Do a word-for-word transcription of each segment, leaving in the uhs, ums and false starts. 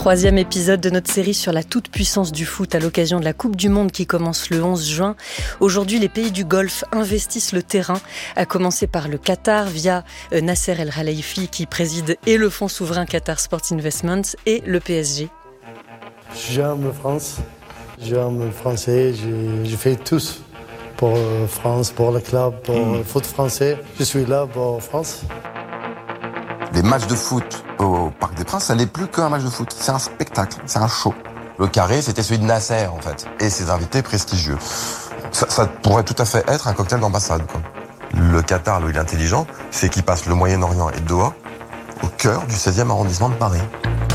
Troisième épisode de notre série sur la toute-puissance du foot à l'occasion de la Coupe du Monde qui commence le onze juin. Aujourd'hui, les pays du Golfe investissent le terrain, à commencer par le Qatar via Nasser El Khelaifi qui préside et le fonds souverain Qatar Sports Investments et le P S G. J'aime la France, j'aime le français, j'ai, j'ai fait tout pour la France, pour le club, pour mmh. le foot français. Je suis là pour la France. Les matchs de foot au Parc des Princes, ça n'est plus qu'un match de foot. C'est un spectacle, c'est un show. Le carré, c'était celui de Nasser, en fait, et ses invités prestigieux. Ça, ça pourrait tout à fait être un cocktail d'ambassade, quoi. Le Qatar, là où il est intelligent, c'est qu'il passe le Moyen-Orient et Doha au cœur du seizième arrondissement de Paris.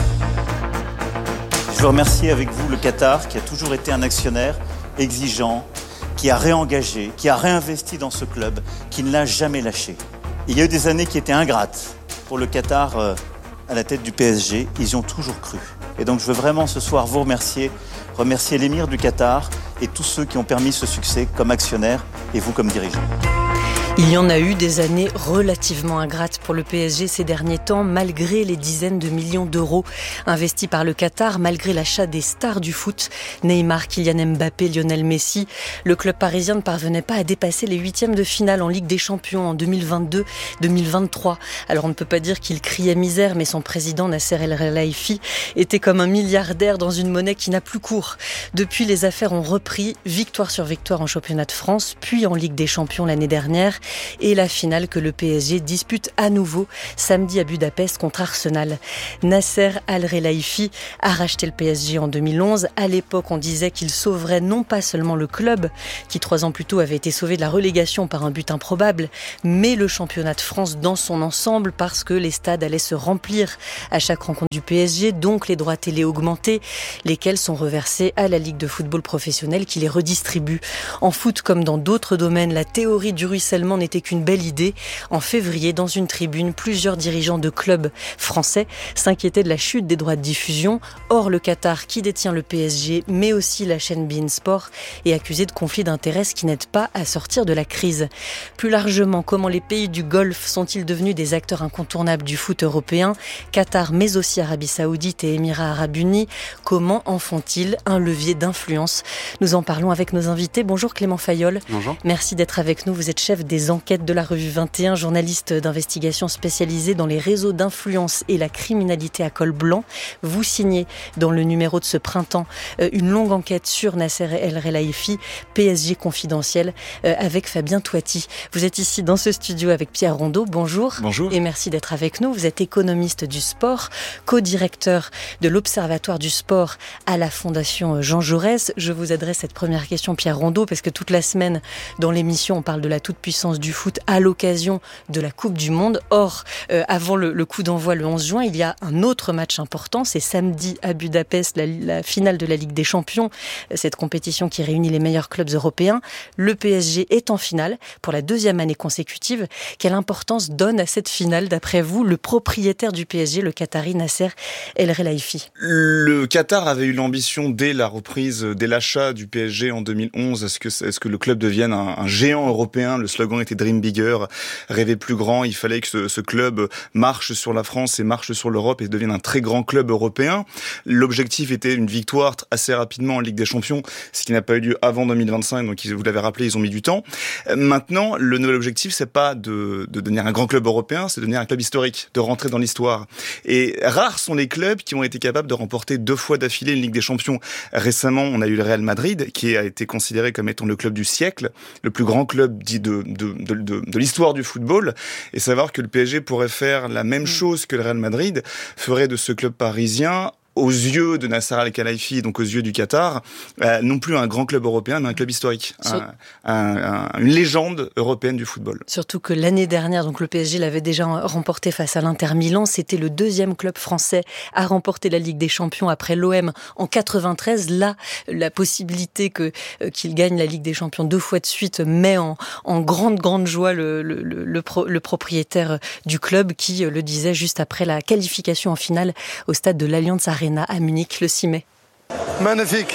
Je veux remercier avec vous le Qatar, qui a toujours été un actionnaire exigeant, qui a réengagé, qui a réinvesti dans ce club, qui ne l'a jamais lâché. Il y a eu des années qui étaient ingrates pour le Qatar euh, à la tête du P S G. Ils y ont toujours cru. Et donc je veux vraiment ce soir vous remercier, remercier l'émir du Qatar et tous ceux qui ont permis ce succès comme actionnaires et vous comme dirigeants. Il y en a eu des années relativement ingrates pour le P S G ces derniers temps, malgré les dizaines de millions d'euros investis par le Qatar, malgré l'achat des stars du foot, Neymar, Kylian Mbappé, Lionel Messi. Le club parisien ne parvenait pas à dépasser les huitièmes de finale en Ligue des Champions en deux mille vingt-deux deux mille vingt-trois. Alors on ne peut pas dire qu'il criait misère, mais son président Nasser El Khelaifi était comme un milliardaire dans une monnaie qui n'a plus cours. Depuis, les affaires ont repris, victoire sur victoire en championnat de France, puis en Ligue des Champions l'année dernière. Et la finale que le P S G dispute à nouveau samedi à Budapest contre Arsenal. Nasser El Khelaifi a racheté le P S G en deux mille onze. À l'époque, on disait qu'il sauverait non pas seulement le club, qui trois ans plus tôt avait été sauvé de la relégation par un but improbable, mais le championnat de France dans son ensemble, parce que les stades allaient se remplir à chaque rencontre du P S G, donc les droits télé augmentés, lesquels sont reversés à la Ligue de football professionnel qui les redistribue. En foot comme dans d'autres domaines, la théorie du ruissellement n'était qu'une belle idée. En février, dans une tribune, plusieurs dirigeants de clubs français s'inquiétaient de la chute des droits de diffusion. Or, le Qatar, qui détient le P S G, mais aussi la chaîne beIN Sport, est accusé de conflits d'intérêts qui n'aident pas à sortir de la crise. Plus largement, comment les pays du Golfe sont-ils devenus des acteurs incontournables du foot européen ? Qatar, mais aussi Arabie Saoudite et Émirats Arabes Unis, comment en font-ils un levier d'influence ? Nous en parlons avec nos invités. Bonjour Clément Fayolle. Bonjour. Merci d'être avec nous. Vous êtes chef des enquêtes de la revue vingt et un, journaliste d'investigation spécialisé dans les réseaux d'influence et la criminalité à col blanc. Vous signez dans le numéro de ce printemps une longue enquête sur Nasser El Khelaifi, P S G confidentiel, avec Fabien Touati. Vous êtes ici dans ce studio avec Pierre Rondeau. Bonjour. Bonjour. Et merci d'être avec nous. Vous êtes économiste du sport, co-directeur de l'Observatoire du sport à la Fondation Jean Jaurès. Je vous adresse cette première question, Pierre Rondeau, parce que toute la semaine, dans l'émission, on parle de la toute-puissance du foot à l'occasion de la Coupe du Monde. Or, euh, avant le, le coup d'envoi le onze juin, il y a un autre match important, c'est samedi à Budapest, la, la finale de la Ligue des Champions, cette compétition qui réunit les meilleurs clubs européens. Le P S G est en finale pour la deuxième année consécutive. Quelle importance donne à cette finale, d'après vous, le propriétaire du P S G, le Qatari Nasser El Khelaifi ? Le Qatar avait eu l'ambition, dès la reprise, dès l'achat du P S G en deux mille onze, est-ce que, est-ce que le club devienne un, un géant européen ? Le slogan était Dream Bigger, rêver plus grand. Il fallait que ce, ce club marche sur la France et marche sur l'Europe et devienne un très grand club européen. L'objectif était une victoire assez rapidement en Ligue des Champions, ce qui n'a pas eu lieu avant deux mille vingt-cinq, donc vous l'avez rappelé, ils ont mis du temps. Maintenant, le nouvel objectif, c'est pas de, de devenir un grand club européen, c'est de devenir un club historique, de rentrer dans l'histoire. Et rares sont les clubs qui ont été capables de remporter deux fois d'affilée une Ligue des Champions. Récemment, on a eu le Real Madrid, qui a été considéré comme étant le club du siècle, le plus grand club dit de, de, de, de, de l'histoire du football, et savoir que le P S G pourrait faire la même chose que le Real Madrid, ferait de ce club parisien, aux yeux de Nasser El Khelaifi, donc aux yeux du Qatar, euh, non plus un grand club européen, mais un club historique, un, un, un, une légende européenne du football. Surtout que l'année dernière, donc le P S G l'avait déjà remporté face à l'Inter Milan, c'était le deuxième club français à remporter la Ligue des Champions après l'O M en quatre-vingt-treize. Là, la possibilité que euh, qu'il gagne la Ligue des Champions deux fois de suite met en, en grande, grande joie le, le, le, le, pro, le propriétaire du club qui euh, le disait juste après la qualification en finale au stade de l'Allianz Arena à Munich le six mai. Magnifique.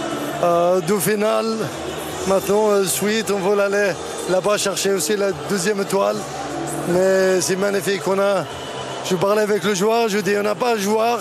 Euh, deux finales. Maintenant, euh, suite, on va aller là-bas chercher aussi la deuxième étoile. Mais c'est magnifique. On a, je parlais avec le joueur, je dis on n'a pas un joueur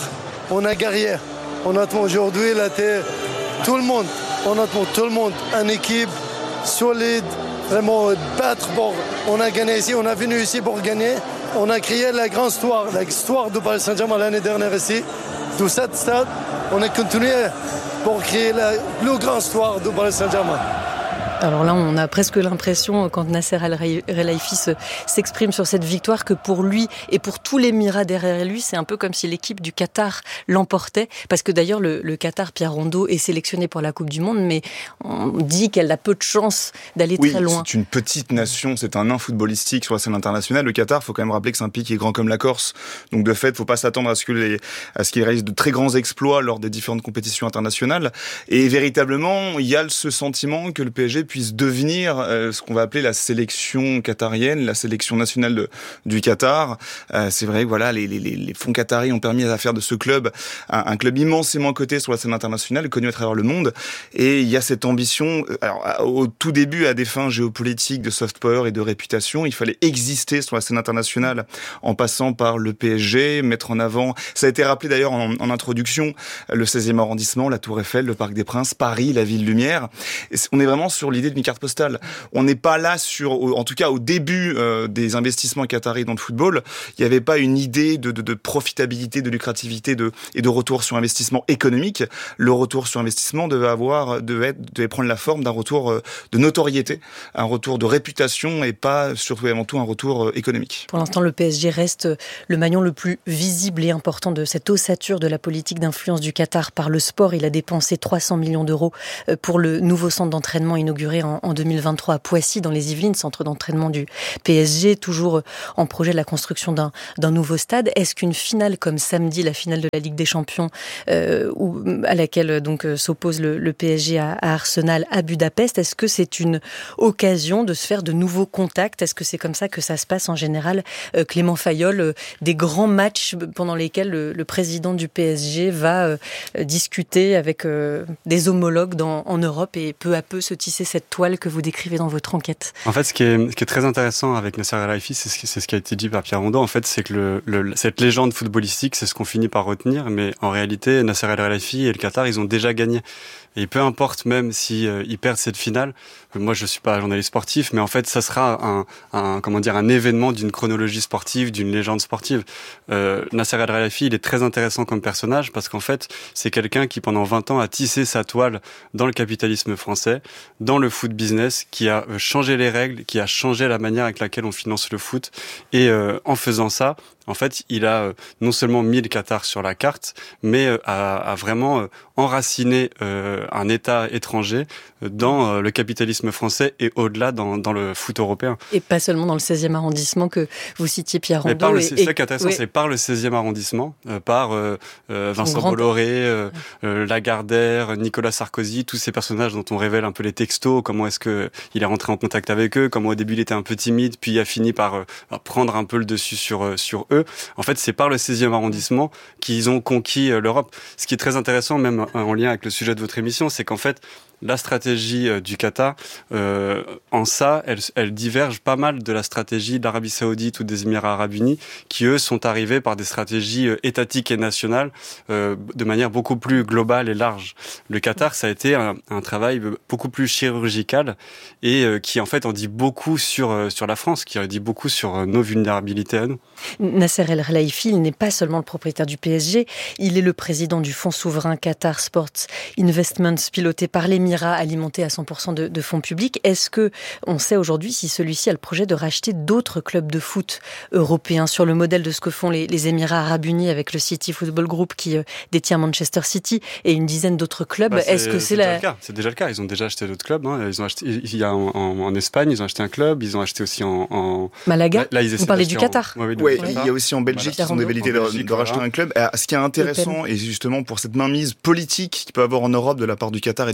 on a guerrier. Honnêtement, aujourd'hui, là, t'es tout le monde, honnêtement, tout le monde, une équipe solide, vraiment battre pour. On a gagné ici, on a venu ici pour gagner. On a créé la grande histoire, l'histoire du Paris Saint-Germain l'année dernière ici. Tout cette stade, on a continué pour créer la plus grande histoire du Paris Saint-Germain. Alors là, on a presque l'impression, quand Nasser Al-Khelaifi s'exprime sur cette victoire, que pour lui et pour tous l'Émirat derrière lui, c'est un peu comme si l'équipe du Qatar l'emportait. Parce que d'ailleurs, le, le Qatar, Pierre Rondeau, est sélectionné pour la Coupe du Monde, mais on dit qu'elle a peu de chances d'aller oui, très loin. C'est une petite nation, c'est un nain footballistique sur la scène internationale. Le Qatar, il faut quand même rappeler que c'est un pays qui est grand comme la Corse. Donc de fait, il ne faut pas s'attendre à ce que les, à ce qu'il réalise de très grands exploits lors des différentes compétitions internationales. Et véritablement, il y a ce sentiment que le P S G puisse devenir euh, ce qu'on va appeler la sélection qatarienne, la sélection nationale de, du Qatar. Euh, c'est vrai que voilà, les, les, les fonds qataris ont permis à faire de ce club un, un club immensément coté sur la scène internationale, connu à travers le monde. Et il y a cette ambition. Alors, au tout début, à des fins géopolitiques, de soft power et de réputation, il fallait exister sur la scène internationale en passant par le P S G, mettre en avant. Ça a été rappelé d'ailleurs en, en introduction, le seizième arrondissement, la Tour Eiffel, le Parc des Princes, Paris, la ville lumière. Et on est vraiment sur l'idée d'une carte postale. On n'est pas là sur, en tout cas au début euh, des investissements qataris dans le football, il n'y avait pas une idée de, de, de profitabilité, de lucrativité de, et de retour sur investissement économique. Le retour sur investissement devait avoir, devait, être, devait prendre la forme d'un retour de notoriété, un retour de réputation et pas surtout et avant tout un retour économique. Pour l'instant, le P S G reste le maillon le plus visible et important de cette ossature de la politique d'influence du Qatar par le sport. Il a dépensé trois cents millions d'euros pour le nouveau centre d'entraînement inauguré en, en deux mille vingt-trois à Poissy, dans les Yvelines, centre d'entraînement du P S G, toujours en projet de la construction d'un, d'un nouveau stade. Est-ce qu'une finale comme samedi, la finale de la Ligue des Champions, euh, où, à laquelle donc s'oppose le, le P S G à, à Arsenal à Budapest, est-ce que c'est une occasion de se faire de nouveaux contacts? Est-ce que c'est comme ça que ça se passe en général, euh, Clément Fayol, euh, des grands matchs pendant lesquels le, le président du P S G va euh, discuter avec euh, des homologues dans, en Europe et peu à peu se tisser cette toile que vous décrivez dans votre enquête? En fait, ce qui est, ce qui est très intéressant avec Nasser Al-Khelaifi, c'est ce, qui, c'est ce qui a été dit par Pierre Rondeau, en fait, c'est que le, le, cette légende footballistique, c'est ce qu'on finit par retenir, mais en réalité, Nasser Al-Khelaifi et le Qatar, ils ont déjà gagné. Et peu importe même si euh, ils perdent cette finale, moi je suis pas journaliste sportif, mais en fait ça sera un, un comment dire un événement d'une chronologie sportive, d'une légende sportive. Euh, Nasser Al-Khelaifi, il est très intéressant comme personnage parce qu'en fait c'est quelqu'un qui pendant vingt ans a tissé sa toile dans le capitalisme français, dans le foot business, qui a changé les règles, qui a changé la manière avec laquelle on finance le foot. Et euh, en faisant ça, en fait, il a euh, non seulement mis le Qatar sur la carte, mais euh, a, a vraiment euh, enraciné euh, un État étranger dans euh, le capitalisme français et au-delà dans, dans le foot européen. Et pas seulement dans le seizième arrondissement que vous citiez Pierre Rondeau. Par le, et, c'est ça qui est intéressant, oui. c'est par le seizième arrondissement, euh, par euh, euh, Vincent Bolloré, euh, euh, Lagardère, Nicolas Sarkozy, tous ces personnages dont on révèle un peu les textos, comment est-ce que il est rentré en contact avec eux, comment au début il était un peu timide, puis il a fini par euh, prendre un peu le dessus sur euh, sur eux. En fait, c'est par le seizième arrondissement qu'ils ont conquis euh, l'Europe. Ce qui est très intéressant, même en lien avec le sujet de votre émission, c'est qu'en fait, la stratégie euh, du Qatar, euh, en ça, elle, elle diverge pas mal de la stratégie de l'Arabie Saoudite ou des Émirats Arabes Unis, qui eux sont arrivés par des stratégies euh, étatiques et nationales euh, de manière beaucoup plus globale et large. Le Qatar, ça a été un, un travail beaucoup plus chirurgical et euh, qui en fait en dit beaucoup sur euh, sur la France, qui en dit beaucoup sur euh, nos vulnérabilités à nous. Nasser Al-Khelaifi, il n'est pas seulement le propriétaire du P S G, il est le président du fonds souverain Qatar Sports Investments, piloté par l'Émirat, alimenté à cent pour cent de, de fonds publics. Est-ce que on sait aujourd'hui si celui-ci a le projet de racheter d'autres clubs de foot européens sur le modèle de ce que font les, les Émirats Arabes Unis avec le City Football Group qui euh, détient Manchester City et une dizaine d'autres clubs? Bah, c'est, Est-ce que c'est, c'est la... déjà le cas. C'est déjà le cas. Ils ont déjà acheté d'autres clubs. Hein. Ils ont acheté. Il y a en, en, en Espagne, ils ont acheté un club. Ils ont acheté aussi en, en... Malaga. Là, là, ils Vous parlez du Qatar. En... Ouais, oui, ouais, il y a aussi en Belgique voilà. qui ont des velléités de, de racheter voilà. un club. Ce qui est intéressant, et justement pour cette mainmise politique qu'il peut avoir en Europe de la part du Qatar et de Q S I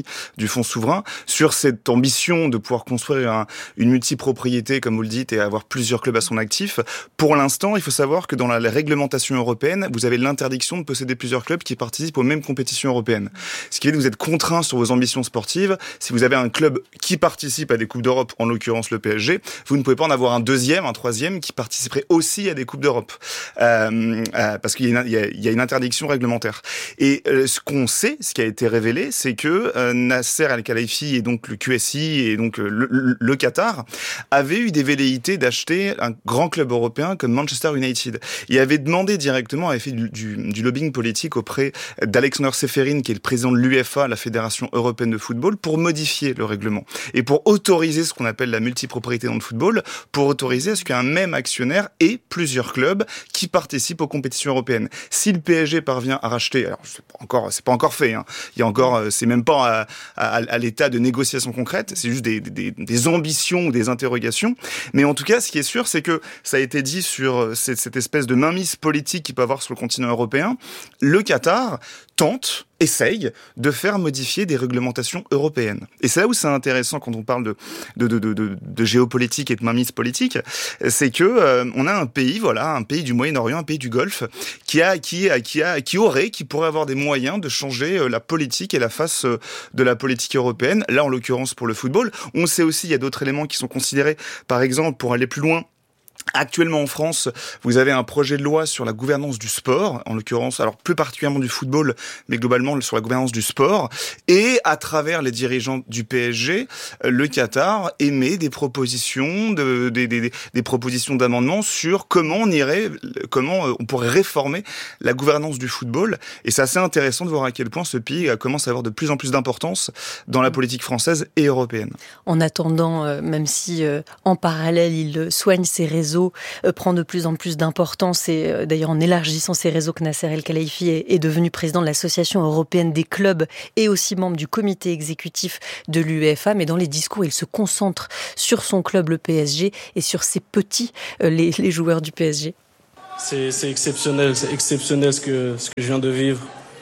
partie du fonds souverain, sur cette ambition de pouvoir construire un, une multipropriété, comme vous le dites, et avoir plusieurs clubs à son actif. Pour l'instant, il faut savoir que dans la, la réglementation européenne, vous avez l'interdiction de posséder plusieurs clubs qui participent aux mêmes compétitions européennes. Ce qui veut dire que vous êtes contraint sur vos ambitions sportives. Si vous avez un club qui participe à des Coupes d'Europe, en l'occurrence le P S G, vous ne pouvez pas en avoir un deuxième, un troisième qui participerait aussi à des Coupes d'Europe. Euh, euh, parce qu'il y a, une, il y, a, il y a une interdiction réglementaire. Et euh, ce qu'on sait, ce qui a été révélé, c'est que euh, Nasser Al-Khelaifi et donc le Q S I et donc le, le, le Qatar avaient eu des velléités d'acheter un grand club européen comme Manchester United. Il avait demandé directement, avait fait du, du, du lobbying politique auprès d'Alexander Seferin, qui est le président de l'U F A, la Fédération européenne de football, pour modifier le règlement et pour autoriser ce qu'on appelle la multipropriété dans le football, pour autoriser à ce qu'un même actionnaire ait plusieurs clubs qui participent aux compétitions européennes. Si le P S G parvient à racheter, alors c'est pas encore, c'est pas encore fait, hein. Il y a encore, c'est même pas à, à, à l'état de négociation concrète, c'est juste des, des, des ambitions ou des interrogations. Mais en tout cas, ce qui est sûr, c'est que ça a été dit sur cette, cette espèce de mainmise politique qu'il peut avoir sur le continent européen. Le Qatar tente, essaye de faire modifier des réglementations européennes. Et c'est là où c'est intéressant quand on parle de, de, de, de, de géopolitique et de mainmise politique, c'est que euh, on a un pays, voilà, un pays du Moyen-Orient, un pays du Golfe, qui a, qui a, qui a, qui aurait, qui pourrait avoir des moyens de changer euh, la politique et la face euh, de la politique européenne. Là, en l'occurrence pour le football, on sait aussi il y a d'autres éléments qui sont considérés, par exemple, pour aller plus loin. Actuellement en France, vous avez un projet de loi sur la gouvernance du sport, en l'occurrence, alors plus particulièrement du football, mais globalement sur la gouvernance du sport. Et à travers les dirigeants du P S G, le Qatar émet des propositions, de, des, des, des propositions d'amendements sur comment on irait, comment on pourrait réformer la gouvernance du football. Et c'est assez intéressant de voir à quel point ce pays commence à avoir de plus en plus d'importance dans la politique française et européenne. En attendant, euh, même si euh, en parallèle il soigne ses réseaux, prend de plus en plus d'importance et d'ailleurs en élargissant ses réseaux que Nasser El-Khelaifi est, est devenu président de l'Association européenne des clubs et aussi membre du comité exécutif de l'U F A. Mais dans les discours, il se concentre sur son club, le P S G, et sur ses petits, les, les joueurs du P S G. C'est, c'est exceptionnel, c'est exceptionnel ce que, ce que je viens de vivre.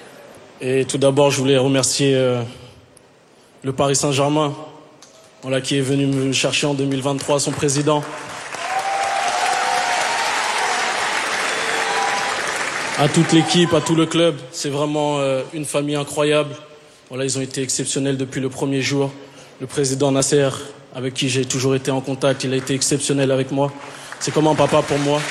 Et tout d'abord, je voulais remercier euh, le Paris Saint-Germain, voilà, qui est venu me chercher en deux mille vingt-trois, son président. À toute l'équipe, à tout le club, c'est vraiment euh, une famille incroyable. Voilà, ils ont été exceptionnels depuis le premier jour. Le président Nasser, avec qui j'ai toujours été en contact, il a été exceptionnel avec moi. C'est comme un papa pour moi.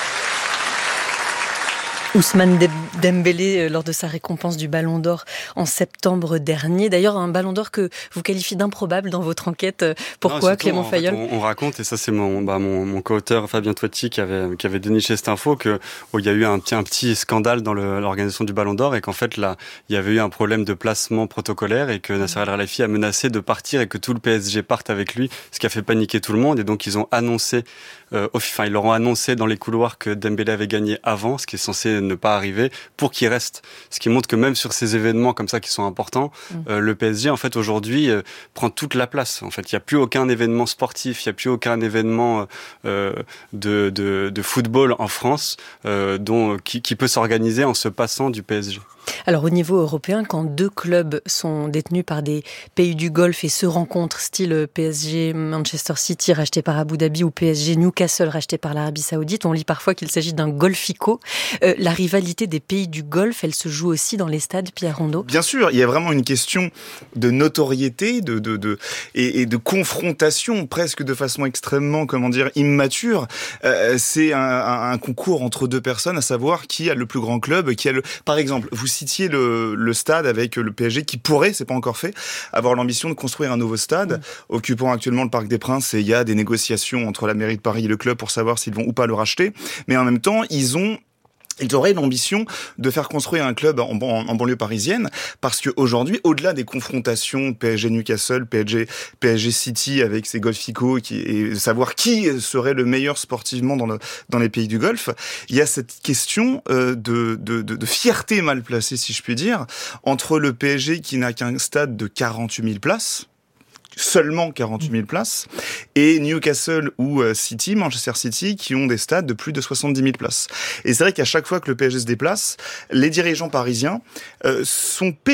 Ousmane Dembélé lors de sa récompense du Ballon d'Or en septembre dernier. D'ailleurs, un Ballon d'Or que vous qualifiez d'improbable dans votre enquête. Pourquoi, non, Clément Fayolle? En fait, on, on raconte, et ça c'est mon, bah, mon, mon co-auteur Fabien Toiti qui avait, qui avait déniché cette info, qu'il oh, y a eu un petit, un petit scandale dans le, l'organisation du Ballon d'Or et qu'en fait là, il y avait eu un problème de placement protocolaire et que Nasser El-Khelaifi a menacé de partir et que tout le P S G parte avec lui, ce qui a fait paniquer tout le monde. Et donc ils ont annoncé, euh, enfin ils leur ont annoncé dans les couloirs que Dembélé avait gagné avant, ce qui est censé ne pas arriver, pour qu'il reste. Ce qui montre que même sur ces événements comme ça qui sont importants, mmh. euh, le P S G en fait aujourd'hui euh, prend toute la place. En fait, il y a plus aucun événement sportif, il y a plus aucun événement euh, de, de de football en France euh, dont qui, qui peut s'organiser en se passant du P S G. Alors au niveau européen, quand deux clubs sont détenus par des pays du Golfe et se rencontrent, style P S G Manchester City racheté par Abu Dhabi ou P S G Newcastle racheté par l'Arabie Saoudite, on lit parfois qu'il s'agit d'un golfico. Euh, la rivalité des pays du Golfe, elle se joue aussi dans les stades, Pierre Rondeau? Bien sûr, il y a vraiment une question de notoriété, de de de et, et de confrontation, presque de façon extrêmement, comment dire, immature. Euh, c'est un, un, un concours entre deux personnes, à savoir qui a le plus grand club, qui a le. Par exemple, vous citiez le, le stade avec le P S G qui pourrait, c'est pas encore fait, avoir l'ambition de construire un nouveau stade, mmh. occupant actuellement le Parc des Princes, et il y a des négociations entre la mairie de Paris et le club pour savoir s'ils vont ou pas le racheter. Mais en même temps, ils ont Ils auraient l'ambition de faire construire un club en, en, en banlieue parisienne, parce que aujourd'hui, au-delà des confrontations P S G Newcastle, P S G P S G City avec ses golficos, qui, et savoir qui serait le meilleur sportivement dans, le, dans les pays du Golfe, il y a cette question euh, de, de, de, de fierté mal placée, si je puis dire, entre le P S G qui n'a qu'un stade de quarante-huit mille places. Seulement quarante-huit mille places, et Newcastle ou City, Manchester City, qui ont des stades de plus de soixante-dix mille places. Et c'est vrai qu'à chaque fois que le P S G se déplace, les dirigeants parisiens euh, sont peinés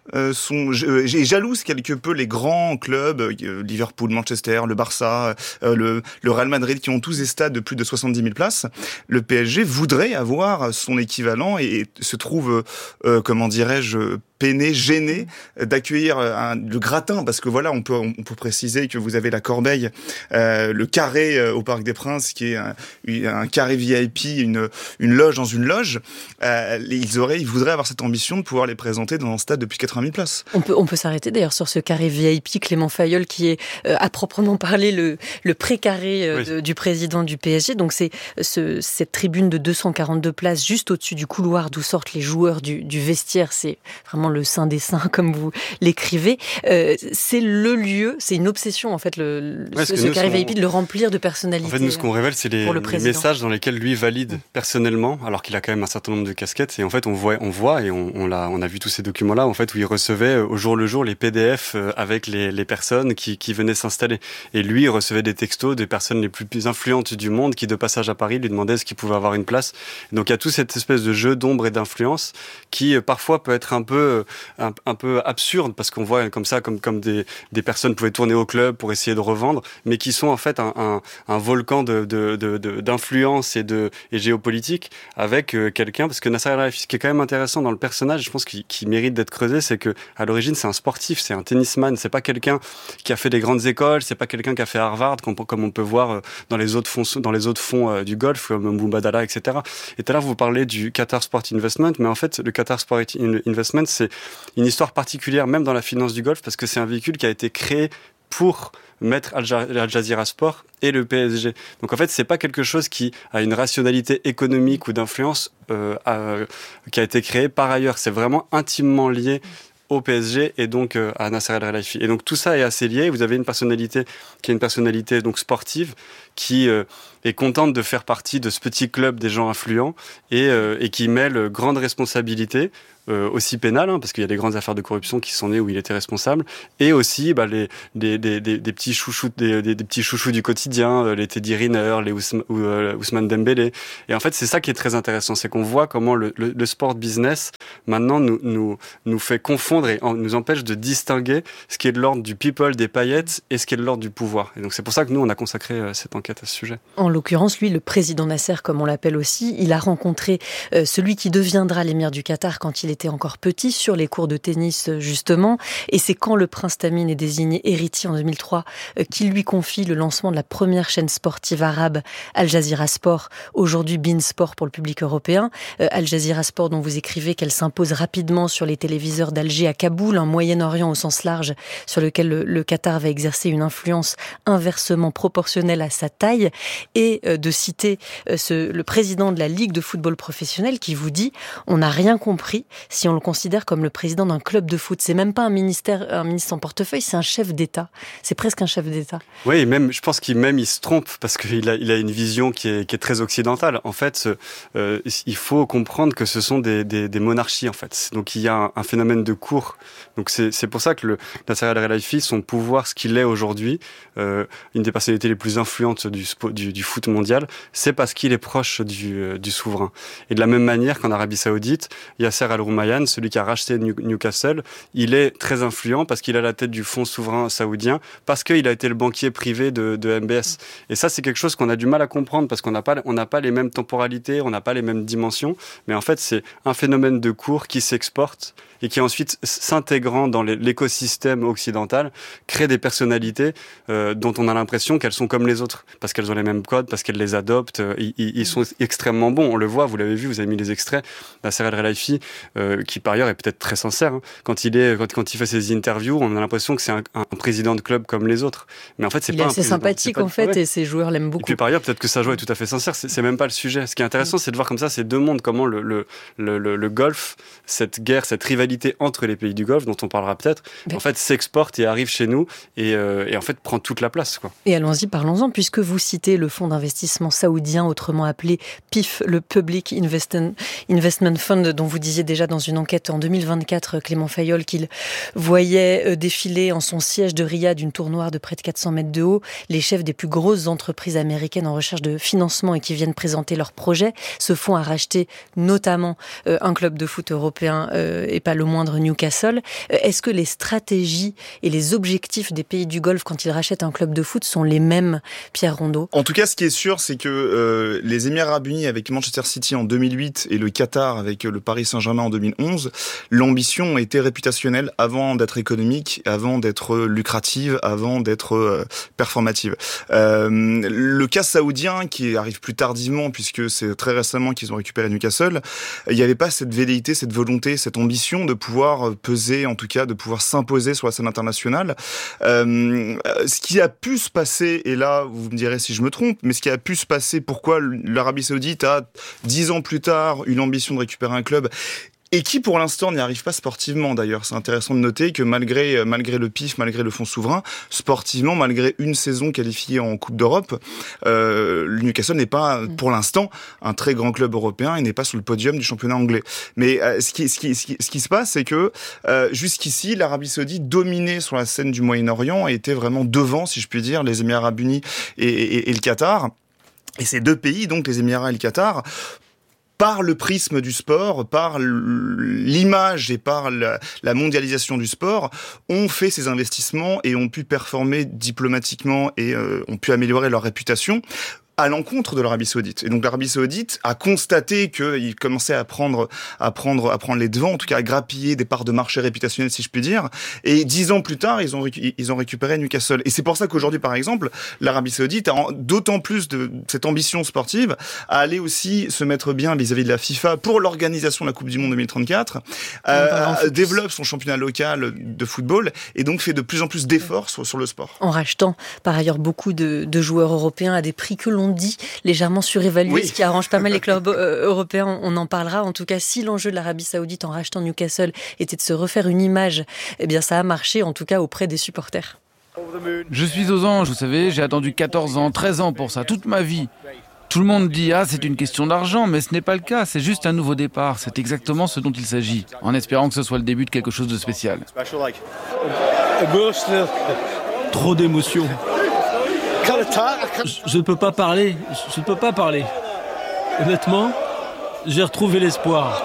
euh, sont euh, jalousent quelque peu les grands clubs, euh, Liverpool, Manchester, le Barça, euh, le, le Real Madrid, qui ont tous des stades de plus de soixante-dix mille places. Le P S G voudrait avoir son équivalent et, et se trouve, euh, comment dirais-je, peiné, gêné d'accueillir un, le gratin, parce que voilà, on peut on peut préciser que vous avez la corbeille, euh, le carré euh, au Parc des Princes, qui est un, un carré V I P, une une loge dans une loge. Euh, ils auraient, ils voudraient avoir cette ambition de pouvoir les présenter dans un stade depuis quatre-vingt mille places. On peut on peut s'arrêter d'ailleurs sur ce carré V I P, Clément Fayolle, qui est euh, à proprement parler le le pré-carré euh, oui. de, du président du P S G. Donc c'est ce cette tribune de deux cent quarante-deux places juste au-dessus du couloir d'où sortent les joueurs du du vestiaire. C'est vraiment le saint des saints, comme vous l'écrivez. Euh, c'est le lieu, c'est une obsession en fait, le, ouais, ce, ce carré V I P, de le remplir de personnalité. En fait, nous, ce qu'on révèle, c'est les, les messages dans lesquels lui valide mmh. personnellement, alors qu'il a quand même un certain nombre de casquettes. Et en fait, on voit, on voit et on, on, l'a, on a vu tous ces documents-là, en fait, où il recevait au jour le jour les P D F avec les, les personnes qui, qui venaient s'installer. Et lui, il recevait des textos des personnes les plus, plus influentes du monde qui, de passage à Paris, lui demandaient ce qu'il pouvait avoir une place. Donc, il y a toute cette espèce de jeu d'ombre et d'influence qui, parfois, peut être un peu Un, un peu absurde, parce qu'on voit comme ça, comme, comme des, des personnes pouvaient tourner au club pour essayer de revendre, mais qui sont en fait un, un, un volcan de, de, de, de, d'influence et, de, et géopolitique avec euh, quelqu'un, parce que Nasser El-Khelaifi, ce qui est quand même intéressant dans le personnage, je pense qu'il, qu'il mérite d'être creusé, c'est que à l'origine c'est un sportif, c'est un tennisman, c'est pas quelqu'un qui a fait des grandes écoles, c'est pas quelqu'un qui a fait Harvard, comme, comme on peut voir dans les autres fonds, dans les autres fonds euh, du golf, comme Moumbadala, et cetera. Et tout à l'heure vous parlez du Qatar Sport Investment, mais en fait le Qatar Sport Investment, c'est une histoire particulière, même dans la finance du golf, parce que c'est un véhicule qui a été créé pour mettre Al Jazeera Sport et le P S G. Donc en fait, c'est pas quelque chose qui a une rationalité économique ou d'influence euh, à, qui a été créé par ailleurs. C'est vraiment intimement lié au P S G et donc euh, à Nasser El-Khelaifi. Et donc tout ça est assez lié. Vous avez une personnalité qui est une personnalité donc sportive qui euh, est contente de faire partie de ce petit club des gens influents et, euh, et qui mêle grande responsabilité, euh, aussi pénale, hein, parce qu'il y a des grandes affaires de corruption qui sont nées où il était responsable, et aussi bah, les, des, des, des, des, petits chouchous, des, des, des petits chouchous du quotidien, euh, les Teddy Riner, les Ousmane, euh, Ousmane Dembélé. Et en fait, c'est ça qui est très intéressant, c'est qu'on voit comment le, le, le sport business, maintenant, nous, nous, nous fait confondre et en, nous empêche de distinguer ce qui est de l'ordre du people, des paillettes, et ce qui est de l'ordre du pouvoir. Et donc c'est pour ça que nous, on a consacré euh, cette enquête à ce sujet. En l'occurrence, lui, le président Nasser, comme on l'appelle aussi, il a rencontré euh, celui qui deviendra l'émir du Qatar quand il était encore petit, sur les cours de tennis, justement. Et c'est quand le prince Tamim est désigné héritier en deux mille trois euh, qu'il lui confie le lancement de la première chaîne sportive arabe, Al Jazeera Sport, aujourd'hui beIN Sport pour le public européen. Euh, Al Jazeera Sport, dont vous écrivez qu'elle s'impose rapidement sur les téléviseurs d'Alger à Kaboul, un Moyen-Orient au sens large, sur lequel le, le Qatar va exercer une influence inversement proportionnelle à sa taille. Et euh, de citer euh, ce, le président de la Ligue de football professionnel qui vous dit « On n'a rien compris si on le considère comme le président d'un club de foot. C'est même pas un ministère, un ministre en portefeuille, c'est un chef d'État. C'est presque un chef d'État. » Oui, même, je pense qu'il même il se trompe parce qu'il a, il a une vision qui est, qui est très occidentale. En fait, euh, il faut comprendre que ce sont des, des, des monarchies en fait. Donc il y a un, un phénomène de cour. Donc c'est, c'est pour ça que le Nasser El-Khelaifi, son pouvoir, ce qu'il est aujourd'hui, euh, une des personnalités les plus influentes du, du, du foot mondial, c'est parce qu'il est proche du, du souverain. Et de la même manière qu'en Arabie Saoudite, Yasser Al-Rumayyan, celui qui a racheté Newcastle, il est très influent parce qu'il a la tête du fonds souverain saoudien, parce qu'il a été le banquier privé de, de M B S. Et ça, c'est quelque chose qu'on a du mal à comprendre parce qu'on n'a pas, on n'a pas les mêmes temporalités, on n'a pas les mêmes dimensions. Mais en fait, c'est un phénomène de cours qui s'exporte et qui ensuite, s'intégrant dans l'écosystème occidental, crée des personnalités euh, dont on a l'impression qu'elles sont comme les autres, parce qu'elles ont les mêmes codes, parce qu'elles les adoptent. Ils, ils sont extrêmement bons, on le voit, vous l'avez vu, vous avez mis les extraits. Nasser El-Khelaifi, euh, qui par ailleurs est peut-être très sincère, hein, quand il est, quand, quand il fait ses interviews, on a l'impression que c'est un, un président de club comme les autres. Mais en fait, c'est il pas est assez un sympathique en fait, ouais. Et ses joueurs l'aiment beaucoup. Et puis par ailleurs, peut-être que sa joie est tout à fait sincère. C'est, c'est même pas le sujet. Ce qui est intéressant, mmh. c'est de voir comme ça ces deux mondes, comment le, le, le, le, le golf, cette guerre, cette rivalité entre les pays du Golfe, dont on parlera peut-être, mais... en fait s'exporte et arrive chez nous et, euh, et en fait prend toute la place, quoi. Et allons-y, parlons-en, puisque vous citez le fonds d'investissement saoudien, autrement appelé P I F, le Public Investment, Investment Fund, dont vous disiez déjà dans une enquête en deux mille vingt-quatre, Clément Fayolle, qu'il voyait défiler en son siège de Riyad une tour noire de près de quatre cents mètres de haut, les chefs des plus grosses entreprises américaines en recherche de financement et qui viennent présenter leurs projets. Ce fonds a racheté notamment euh, un club de foot européen euh, et pas le moindre, Newcastle. Euh, est-ce que les stratégies et les objectifs des pays du Golfe quand ils rachètent un club de foot sont les mêmes, Pierre Rondeau? En tout cas, ce qui est sûr, c'est que euh, les Émirats Arabes Unis avec Manchester City en deux mille huit et le Qatar avec le Paris Saint-Germain en deux mille onze, l'ambition était réputationnelle avant d'être économique, avant d'être lucrative, avant d'être euh, performative. Euh, le cas saoudien, qui arrive plus tardivement, puisque c'est très récemment qu'ils ont récupéré Newcastle, il n'y avait pas cette velléité, cette volonté, cette ambition de pouvoir peser, en tout cas, de pouvoir s'imposer sur la scène internationale. Euh, ce qui a pu se passer, et là, vous me direz si je me trompe, mais ce qui a pu se passer, pourquoi l'Arabie Saoudite a, dix ans plus tard, une ambition de récupérer un club, et qui, pour l'instant, n'y arrive pas sportivement, d'ailleurs. C'est intéressant de noter que malgré, malgré le P I F, malgré le fonds souverain, sportivement, malgré une saison qualifiée en Coupe d'Europe, euh, le Newcastle n'est pas, pour l'instant, un très grand club européen et n'est pas sur le podium du championnat anglais. Mais euh, ce, qui, ce, qui, ce, qui, ce qui se passe, c'est que euh, jusqu'ici, l'Arabie Saoudite dominait sur la scène du Moyen-Orient et était vraiment devant, si je puis dire, les Émirats Arabes Unis et, et, et le Qatar. Et ces deux pays, donc les Émirats et le Qatar, par le prisme du sport, par l'image et par la mondialisation du sport, ont fait ces investissements et ont pu performer diplomatiquement et euh, ont pu améliorer leur réputation à l'encontre de l'Arabie Saoudite. Et donc l'Arabie Saoudite a constaté qu'il commençait à prendre, à prendre, à prendre les devants, en tout cas à grappiller des parts de marché réputationnelles, si je puis dire. Et dix ans plus tard, ils ont, ils ont récupéré Newcastle. Et c'est pour ça qu'aujourd'hui, par exemple, l'Arabie Saoudite a d'autant plus de cette ambition sportive à aller aussi se mettre bien vis-à-vis de la FIFA pour l'organisation de la Coupe du Monde deux mille trente-quatre, euh, développe son championnat local de football et donc fait de plus en plus d'efforts sur, sur le sport. En rachetant par ailleurs beaucoup de, de joueurs européens à des prix que l'on dit légèrement surévalué, oui. Ce qui arrange pas mal les clubs euh, européens, on en parlera. En tout cas, si l'enjeu de l'Arabie Saoudite en rachetant Newcastle était de se refaire une image, eh bien ça a marché, en tout cas auprès des supporters. Je suis aux anges, vous savez, j'ai attendu quatorze ans, treize ans pour ça, toute ma vie. Tout le monde dit « Ah, c'est une question d'argent », mais ce n'est pas le cas, c'est juste un nouveau départ. C'est exactement ce dont il s'agit, en espérant que ce soit le début de quelque chose de spécial. Trop d'émotions. Je ne peux pas parler, je ne peux pas parler. Honnêtement, j'ai retrouvé l'espoir.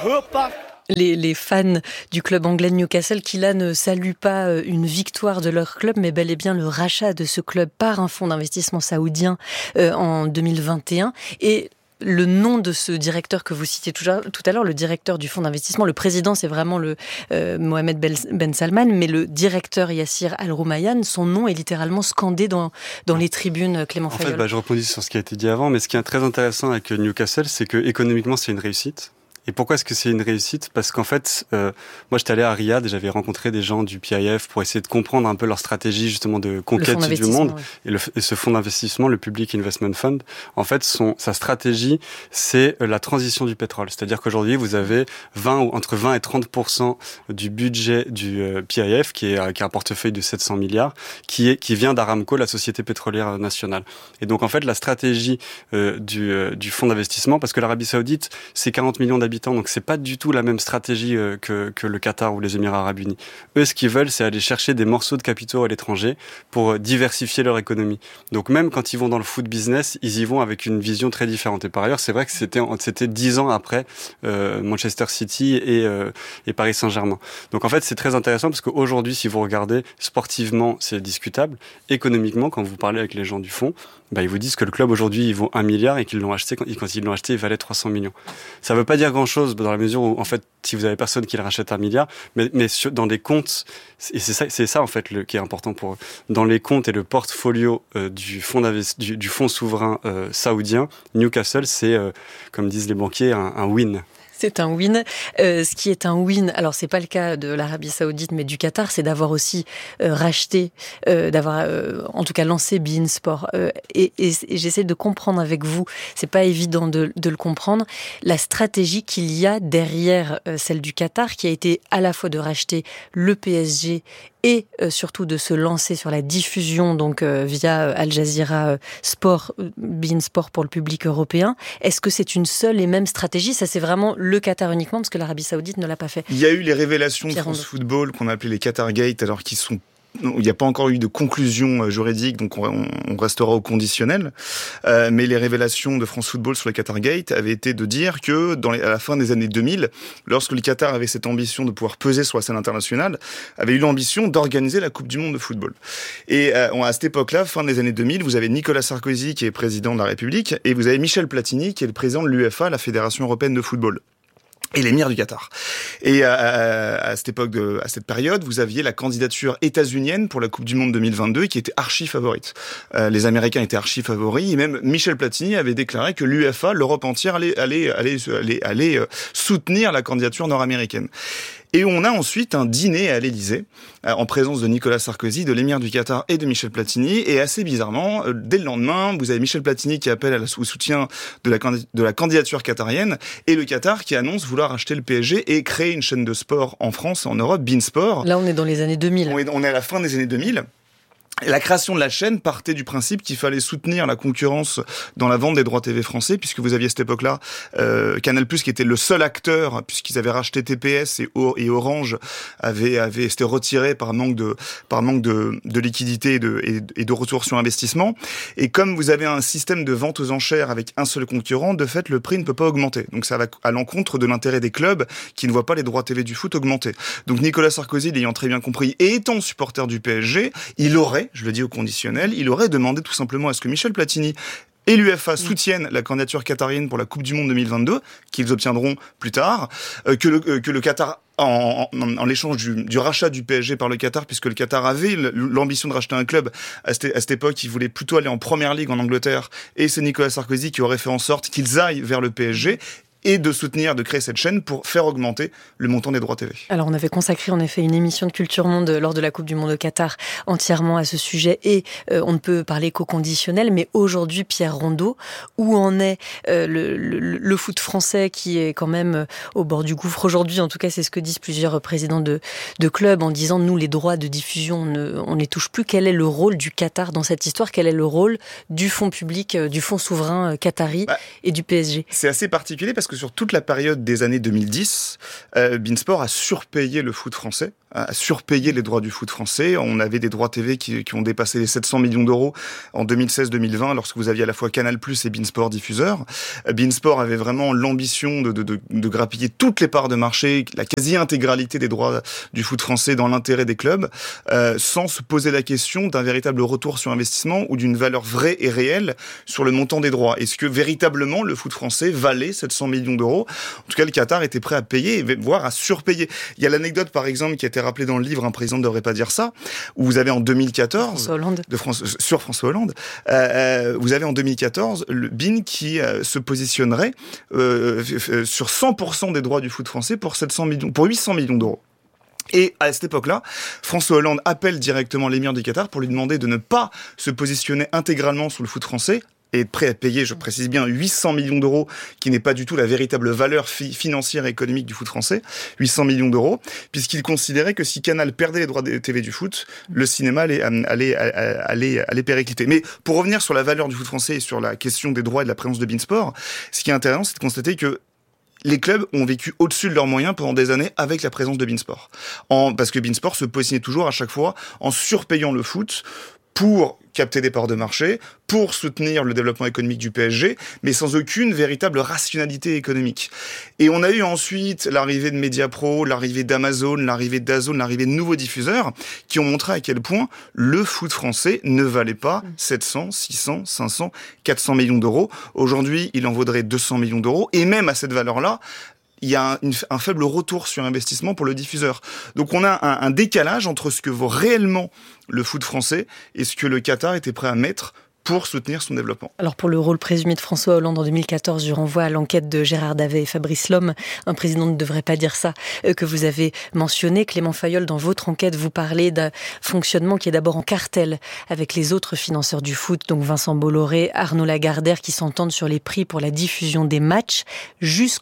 Les, les fans du club anglais de Newcastle qui là ne saluent pas une victoire de leur club, mais bel et bien le rachat de ce club par un fonds d'investissement saoudien euh, en deux mille vingt et un. Et le nom de ce directeur que vous citiez tout à l'heure, le directeur du fonds d'investissement, le président, c'est vraiment le euh, Mohamed Ben Salman, mais le directeur Yassir Al-Rumayyan, son nom est littéralement scandé dans, dans les tribunes, Clément Fayolle. En fait, bah, je rebondis sur ce qui a été dit avant, mais ce qui est très intéressant avec Newcastle, c'est que économiquement, c'est une réussite. Et pourquoi est-ce que c'est une réussite ? Parce qu'en fait, euh, moi j'étais allé à Riyad et j'avais rencontré des gens du P I F pour essayer de comprendre un peu leur stratégie justement de conquête du monde. Oui. Et, le, et ce fonds d'investissement, le Public Investment Fund, en fait, son, sa stratégie, c'est la transition du pétrole. C'est-à-dire qu'aujourd'hui, vous avez vingt ou entre vingt et trente pour cent du budget du euh, P I F, qui est, qui a un portefeuille de sept cents milliards, qui est qui vient d'Aramco, la société pétrolière nationale. Et donc en fait, la stratégie euh, du, euh, du fonds d'investissement, parce que l'Arabie Saoudite, c'est quarante millions d'habitants. Donc c'est pas du tout la même stratégie euh, que, que le Qatar ou les Émirats Arabes Unis. Eux, ce qu'ils veulent, c'est aller chercher des morceaux de capitaux à l'étranger pour diversifier leur économie. Donc même quand ils vont dans le foot business, ils y vont avec une vision très différente. Et par ailleurs, c'est vrai que c'était c'était dix ans après euh, Manchester City et, euh, et Paris Saint-Germain. Donc en fait, c'est très intéressant parce qu'aujourd'hui, si vous regardez sportivement, c'est discutable. Économiquement, quand vous parlez avec les gens du fonds, bah, ils vous disent que le club aujourd'hui, il vaut un milliard et qu'ils l'ont acheté, quand, quand ils l'ont acheté, il valait trois cents millions. Ça veut pas dire grand chose dans la mesure où, en fait, si vous avez personne qui le rachète un milliard, mais, mais sur, dans des comptes, et c'est ça, c'est ça, en fait, le, qui est important pour eux. Dans les comptes et le portfolio euh, du fonds du, du fonds souverain euh, saoudien, Newcastle, c'est, euh, comme disent les banquiers, un, un win. C'est un win. Euh, ce qui est un win, alors c'est pas le cas de l'Arabie Saoudite, mais du Qatar, c'est d'avoir aussi euh, racheté, euh, d'avoir euh, en tout cas lancé beIN Sport. Euh, et, et, et j'essaie de comprendre avec vous, c'est pas évident de, de le comprendre, la stratégie qu'il y a derrière euh, celle du Qatar, qui a été à la fois de racheter le P S G et euh, surtout de se lancer sur la diffusion donc euh, via Al Jazeera euh, Sport, beIN Sport pour le public européen. Est-ce que c'est une seule et même stratégie ? Ça, c'est vraiment le Qatar uniquement, parce que l'Arabie Saoudite ne l'a pas fait. Il y a eu les révélations Pierre de France Rondeau. Football qu'on a appelées les Qatar Gate, alors qu'ils sont il n'y a pas encore eu de conclusion juridique, donc on, on restera au conditionnel. Euh, mais les révélations de France Football sur le Qatar Gate avaient été de dire que, dans les, à la fin des années deux mille, lorsque le Qatar avait cette ambition de pouvoir peser sur la scène internationale, avait eu l'ambition d'organiser la Coupe du Monde de football. Et euh, à cette époque-là, fin des années deux mille, vous avez Nicolas Sarkozy qui est président de la République, et vous avez Michel Platini qui est le président de l'UEFA, la Fédération Européenne de Football. Et l'émir du Qatar. Et à, à cette époque, de, à cette période, vous aviez la candidature états-unienne pour la Coupe du Monde deux mille vingt-deux qui était archi favorite. Euh, les Américains étaient archi favoris, et même Michel Platini avait déclaré que l'UEFA, l'Europe entière, allait, allait, allait, allait, allait soutenir la candidature nord-américaine. Et on a ensuite un dîner à l'Élysée, en présence de Nicolas Sarkozy, de l'émir du Qatar et de Michel Platini. Et assez bizarrement, dès le lendemain, vous avez Michel Platini qui appelle au soutien de la, de la candidature qatarienne, et le Qatar qui annonce vouloir acheter le P S G et créer une chaîne de sport en France et en Europe, beIN Sport. Là, on est dans les années deux mille. On est, on est à la fin des années deux mille. La création de la chaîne partait du principe qu'il fallait soutenir la concurrence dans la vente des droits T V français, puisque vous aviez à cette époque-là euh, Canal+, qui était le seul acteur, puisqu'ils avaient racheté T P S et, et Orange avait avait s'était retiré par manque de par manque de, de liquidité et de, et, et de retour sur investissement. Et comme vous avez un système de vente aux enchères avec un seul concurrent, de fait le prix ne peut pas augmenter. Donc ça va à l'encontre de l'intérêt des clubs qui ne voient pas les droits T V du foot augmenter. Donc Nicolas Sarkozy, l'ayant très bien compris et étant supporter du P S G, il aurait, je le dis au conditionnel, il aurait demandé tout simplement à ce que Michel Platini et l'UEFA soutiennent la candidature qatarienne pour la Coupe du Monde deux mille vingt-deux, qu'ils obtiendront plus tard, euh, que, le, euh, que le Qatar, en, en, en l'échange du, du rachat du P S G par le Qatar, puisque le Qatar avait l'ambition de racheter un club, à cette, à cette époque, il voulait plutôt aller en Première Ligue en Angleterre, et c'est Nicolas Sarkozy qui aurait fait en sorte qu'ils aillent vers le P S G, et de soutenir, de créer cette chaîne pour faire augmenter le montant des droits T V. Alors on avait consacré en effet une émission de Culture Monde lors de la Coupe du Monde au Qatar entièrement à ce sujet, et euh, on ne peut parler qu'au conditionnel, mais aujourd'hui, Pierre Rondeau, où en est euh, le, le, le foot français qui est quand même au bord du gouffre aujourd'hui? En tout cas, c'est ce que disent plusieurs présidents de, de clubs en disant nous, les droits de diffusion, on ne on les touche plus. Quel est le rôle du Qatar dans cette histoire? Quel est le rôle du fonds public, du fonds souverain qatari bah, et du P S G? C'est assez particulier parce que sur toute la période des années deux mille dix, euh, beIN Sport a surpayé le foot français, a surpayé les droits du foot français. On avait des droits T V qui, qui ont dépassé les sept cents millions d'euros en deux mille seize deux mille vingt, lorsque vous aviez à la fois Canal+ et beIN Sport diffuseur. beIN Sport avait vraiment l'ambition de, de, de, de grappiller toutes les parts de marché, la quasi-intégralité des droits du foot français dans l'intérêt des clubs, euh, sans se poser la question d'un véritable retour sur investissement ou d'une valeur vraie et réelle sur le montant des droits. Est-ce que véritablement le foot français valait sept cents millions d'euros? En tout cas, le Qatar était prêt à payer, voire à surpayer. Il y a l'anecdote, par exemple, qui a été rappelée dans le livre « Un président ne devrait pas dire ça », où vous avez en deux mille quatorze... François Hollande. De France, sur François Hollande. Euh, vous avez en deux mille quatorze le beIN qui euh, se positionnerait euh, sur cent pour cent des droits du foot français pour, sept cents millions, pour huit cents millions d'euros. Et à cette époque-là, François Hollande appelle directement l'émir du Qatar pour lui demander de ne pas se positionner intégralement sur le foot français, et être prêt à payer, je précise bien, huit cents millions d'euros, qui n'est pas du tout la véritable valeur fi- financière et économique du foot français, huit cents millions d'euros, puisqu'il considérait que si Canal perdait les droits de T V du foot, le cinéma allait, allait, allait, allait péricliter. Mais pour revenir sur la valeur du foot français et sur la question des droits et de la présence de beIN Sport, ce qui est intéressant, c'est de constater que les clubs ont vécu au-dessus de leurs moyens pendant des années avec la présence de beIN Sport. En, parce que beIN Sport se positionnait toujours à chaque fois en surpayant le foot pour capter des parts de marché, pour soutenir le développement économique du P S G, mais sans aucune véritable rationalité économique. Et on a eu ensuite l'arrivée de Mediapro, l'arrivée d'Amazon, l'arrivée de DAZN, l'arrivée de nouveaux diffuseurs qui ont montré à quel point le foot français ne valait pas sept cents, six cents, cinq cents, quatre cents millions d'euros. Aujourd'hui, il en vaudrait deux cents millions d'euros. Et même à cette valeur-là, il y a un, une, un faible retour sur investissement pour le diffuseur. Donc on a un, un décalage entre ce que vaut réellement le foot français et ce que le Qatar était prêt à mettre pour soutenir son développement. Alors pour le rôle présumé de François Hollande en deux mille quatorze, je renvoie à l'enquête de Gérard Davet et Fabrice Lhomme, un président ne devrait pas dire ça, que vous avez mentionné. Clément Fayolle, dans votre enquête, vous parlez d'un fonctionnement qui est d'abord en cartel avec les autres financeurs du foot, donc Vincent Bolloré, Arnaud Lagardère, qui s'entendent sur les prix pour la diffusion des matchs jusqu'en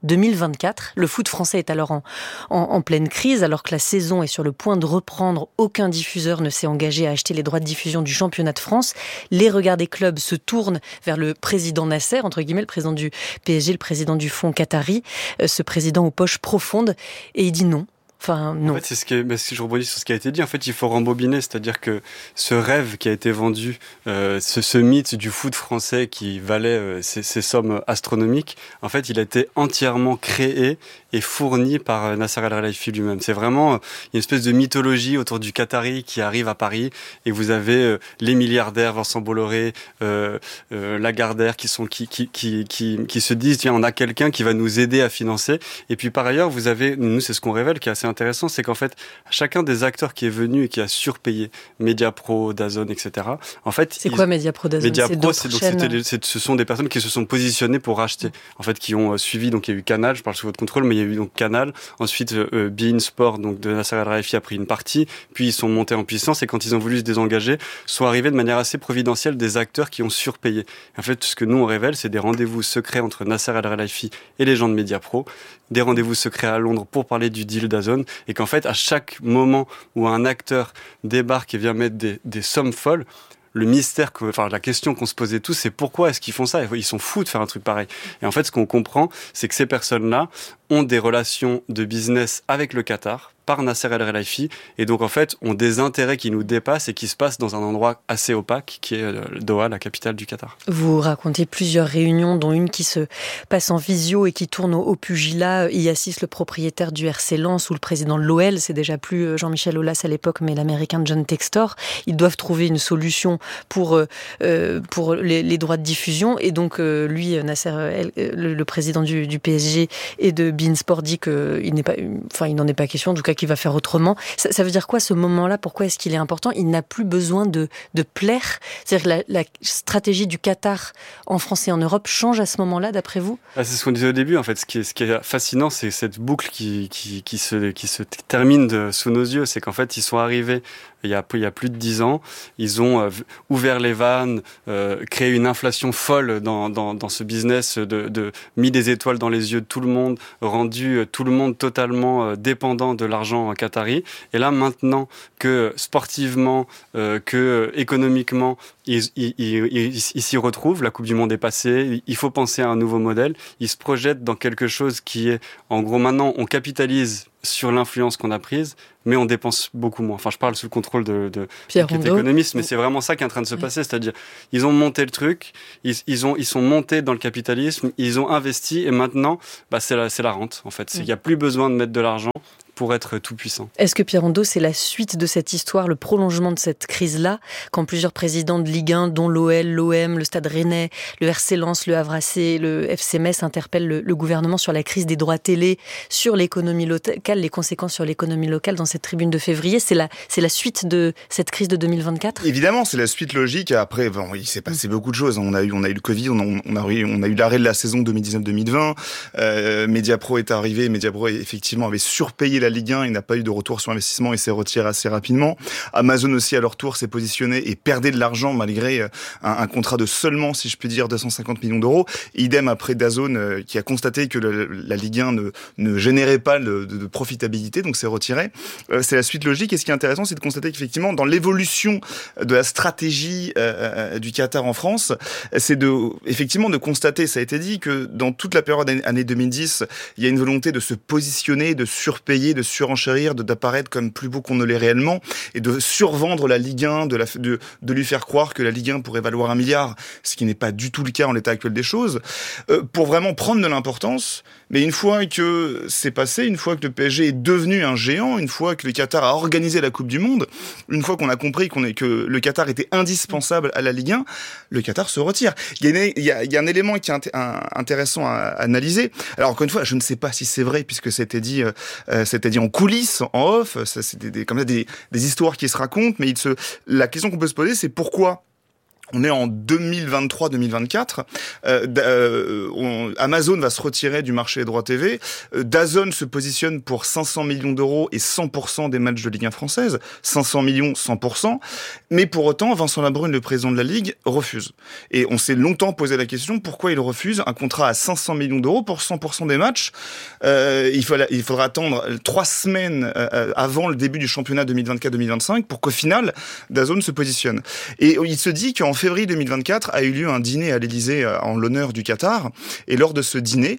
deux mille vingt-quatre. Le foot français est alors en, en, en pleine crise, alors que la saison est sur le point de reprendre. Aucun diffuseur ne s'est engagé à acheter les droits de diffusion du championnat de France. Les regards des clubs se tournent vers le président Nasser, entre guillemets, le président du P S G, le président du fonds qatari, ce président aux poches profondes, et il dit non. Enfin, non. En fait, c'est ce que, si je rebondis sur ce qui a été dit, en fait, il faut rembobiner, c'est-à-dire que ce rêve qui a été vendu, euh, ce, ce mythe du foot français qui valait euh, ces, ces sommes astronomiques, en fait, il a été entièrement créé et fourni par euh, Nasser Al-Khelaifi lui-même. C'est vraiment euh, une espèce de mythologie autour du Qatari qui arrive à Paris, et vous avez euh, les milliardaires, Vincent Bolloré, euh, euh, Lagardère, qui sont qui qui qui qui, qui se disent tiens, on a quelqu'un qui va nous aider à financer. Et puis par ailleurs, vous avez, nous, c'est ce qu'on révèle, qui est assez intéressant, c'est qu'en fait, chacun des acteurs qui est venu et qui a surpayé, Mediapro, DAZN, et cetera. En fait, c'est ils... quoi Mediapro, DAZN? Mediapro, c'est, donc, c'était les, c'est, ce sont des personnes qui se sont positionnées pour racheter. En fait, qui ont suivi. Donc, il y a eu Canal, je parle sous votre contrôle, mais il y a eu donc Canal. Ensuite, euh, beIN Sport, donc de Nasser Al-Khelaifi, a pris une partie. Puis ils sont montés en puissance, et quand ils ont voulu se désengager, sont arrivés de manière assez providentielle des acteurs qui ont surpayé. En fait, ce que nous on révèle, c'est des rendez-vous secrets entre Nasser Al-Khelaifi et les gens de Mediapro, des rendez-vous secrets à Londres pour parler du deal DAZN, et qu'en fait, à chaque moment où un acteur débarque et vient mettre des, des sommes folles, le mystère, que, enfin la question qu'on se posait tous, c'est pourquoi est-ce qu'ils font ça? Ils sont fous de faire un truc pareil. Et en fait, ce qu'on comprend, c'est que ces personnes-là ont des relations de business avec le Qatar, par Nasser El-Khelaifi, et donc en fait ont des intérêts qui nous dépassent et qui se passent dans un endroit assez opaque qui est Doha, la capitale du Qatar. Vous racontez plusieurs réunions, dont une qui se passe en visio et qui tourne au, au pugilat. Y assiste le propriétaire du R C Lens ou le président de l'O L, c'est déjà plus Jean-Michel Aulas à l'époque, mais l'américain John Textor. Ils doivent trouver une solution pour, euh, pour les, les droits de diffusion, et donc euh, lui, Nasser, le, le président du, du P S G et de beIN Sport, dit qu'il n'est pas, enfin il n'en est pas question, en tout cas qu'il va faire autrement. Ça, ça veut dire quoi ce moment-là? Pourquoi est-ce qu'il est important? Il n'a plus besoin de, de plaire. C'est-à-dire que la, la stratégie du Qatar en France et en Europe change à ce moment-là, d'après vous? Ah, c'est ce qu'on disait au début, en fait. Ce qui est, ce qui est fascinant, c'est cette boucle qui, qui, qui, se, qui se termine de, sous nos yeux. C'est qu'en fait, ils sont arrivés il y a, il y a plus de dix ans. Ils ont euh, ouvert les vannes, euh, créé une inflation folle dans, dans, dans ce business, de, de, mis des étoiles dans les yeux de tout le monde, rendu euh, tout le monde totalement euh, dépendant de l'argent qatari. Et là, maintenant que sportivement, euh, que euh, économiquement, ils, ils, ils, ils, ils s'y retrouvent, la Coupe du Monde est passée, il faut penser à un nouveau modèle. Ils se projettent dans quelque chose qui est, en gros, maintenant, on capitalise sur l'influence qu'on a prise, mais on dépense beaucoup moins. Enfin, je parle sous le contrôle de, de Pierre qui est économiste, mais c'est vraiment ça qui est en train de se passer. C'est-à-dire, ils ont monté le truc, ils, ils ont, ils sont montés dans le capitalisme, ils ont investi, et maintenant, bah, c'est la, c'est la rente, en fait. Il n'y a plus besoin de mettre de l'argent pour être tout puissant. Est-ce que Pierre Rondeau, c'est la suite de cette histoire, le prolongement de cette crise-là, quand plusieurs présidents de Ligue un, dont l'O L, l'O M, le Stade Rennais, le R C Lens, le Havre A C, le F C Metz, interpellent le, le gouvernement sur la crise des droits télé, sur l'économie locale, les conséquences sur l'économie locale dans cette tribune de février? C'est la, c'est la suite de cette crise de deux mille vingt-quatre? Évidemment, c'est la suite logique. Après, bon, il s'est passé mmh. beaucoup de choses. On a eu, on a eu le Covid, on a, on a eu, on a eu l'arrêt de la saison deux mille dix-neuf deux mille vingt. Euh, Mediapro est arrivé. Mediapro, effectivement, avait surpayé la Ligue un. Il n'a pas eu de retour sur investissement et s'est retiré assez rapidement. Amazon aussi, à leur tour, s'est positionné et perdait de l'argent malgré un, un contrat de seulement, si je puis dire, deux cent cinquante millions d'euros. Idem après DAZN, euh, qui a constaté que le, la Ligue un ne, ne générait pas le, de, de profitabilité, donc s'est retiré. Euh, c'est la suite logique. Et ce qui est intéressant, c'est de constater qu'effectivement, dans l'évolution de la stratégie euh, du Qatar en France, c'est de, effectivement, de constater, ça a été dit, que dans toute la période année deux mille dix, il y a une volonté de se positionner, de surpayer, de surenchérir, de, d'apparaître comme plus beau qu'on ne l'est réellement, et de survendre la Ligue un, de, la, de, de lui faire croire que la Ligue un pourrait valoir un milliard, ce qui n'est pas du tout le cas en l'état actuel des choses, euh, pour vraiment prendre de l'importance. Mais une fois que c'est passé, une fois que le P S G est devenu un géant, une fois que le Qatar a organisé la Coupe du Monde, une fois qu'on a compris qu'on est, que le Qatar était indispensable à la Ligue un, le Qatar se retire. Il y a, une, il y a, il y a un élément qui est int- un, intéressant à, à analyser. Alors encore une fois, je ne sais pas si c'est vrai, puisque c'était dit, euh, c'était dit en coulisses, en off, ça, c'est des, des, comme ça, des, des histoires qui se racontent, mais il se, la question qu'on peut se poser, c'est pourquoi On est en deux mille vingt-trois deux mille vingt-quatre. Euh, euh, on, Amazon va se retirer du marché des droits T V. Euh, DAZN se positionne pour cinq cents millions d'euros et cent pour cent des matchs de Ligue un française. cinq cents millions, cent pour cent. Mais pour autant, Vincent Labrune, le président de la Ligue, refuse. Et on s'est longtemps posé la question pourquoi il refuse un contrat à cinq cents millions d'euros pour cent pour cent des matchs. Euh, il, faut, il faudra attendre trois semaines euh, avant le début du championnat deux mille vingt-quatre deux mille vingt-cinq pour qu'au final, DAZN se positionne. Et il se dit qu'en février deux mille vingt-quatre a eu lieu un dîner à l'Élysée en l'honneur du Qatar. Et lors de ce dîner,